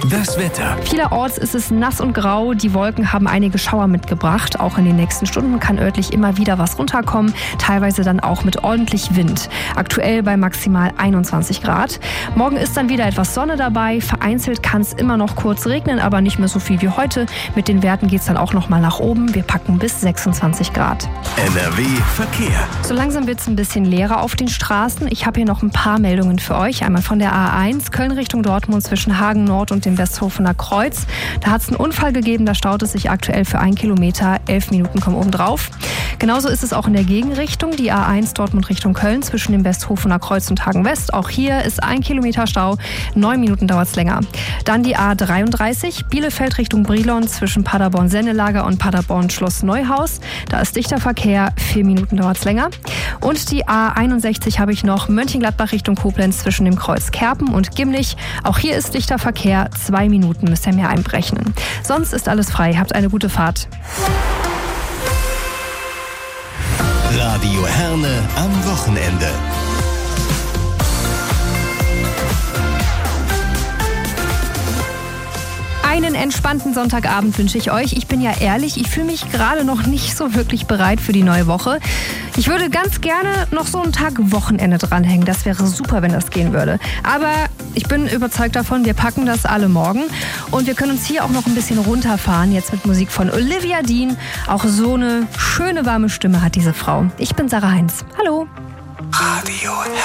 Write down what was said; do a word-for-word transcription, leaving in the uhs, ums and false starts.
Das Wetter. Vielerorts ist es nass und grau. Die Wolken haben einige Schauer mitgebracht. Auch in den nächsten Stunden kann örtlich immer wieder was runterkommen. Teilweise dann auch mit ordentlich Wind. Aktuell bei maximal einundzwanzig Grad. Morgen ist dann wieder etwas Sonne dabei. Vereinzelt kann es immer noch kurz regnen, aber nicht mehr so viel wie heute. Mit den Werten geht es dann auch noch mal nach oben. Wir packen bis sechsundzwanzig Grad. N R W Verkehr. So langsam wird es ein bisschen leerer auf den Straßen. Ich habe hier noch ein paar Meldungen für euch. Einmal von der A eins, Köln Richtung Dortmund zwischen Hagen Nord und dem Westhofener Kreuz. Da hat es einen Unfall gegeben, da staut es sich aktuell für einen Kilometer. Elf Minuten kommen oben drauf. Genauso ist es auch in der Gegenrichtung. Die A eins Dortmund Richtung Köln zwischen dem Westhofener Kreuz und Hagen West. Auch hier ist ein Kilometer Stau. Neun Minuten dauert es länger. Dann die A dreiunddreißig, Bielefeld Richtung Brilon zwischen Paderborn-Sennelager und Paderborn-Schloss Neuhaus. Da ist dichter Verkehr. Vier Minuten dauert es länger. Und die A einundsechzig habe ich noch, Mönchengladbach Richtung Koblenz zwischen dem Kreuz Kerpen und Gimlich. Auch hier ist dichter Verkehr. Zwei Minuten müsst ihr mehr einberechnen. Sonst ist alles frei. Habt eine gute Fahrt. Radio Herne am Wochenende. Einen entspannten Sonntagabend wünsche ich euch. Ich bin ja ehrlich, ich fühle mich gerade noch nicht so wirklich bereit für die neue Woche. Ich würde ganz gerne noch so einen Tag Wochenende dranhängen. Das wäre super, wenn das gehen würde. Aber ich bin überzeugt davon, wir packen das alle morgen. Und wir können uns hier auch noch ein bisschen runterfahren, jetzt mit Musik von Olivia Dean. Auch so eine schöne, warme Stimme hat diese Frau. Ich bin Sarah Heinz. Hallo. Radio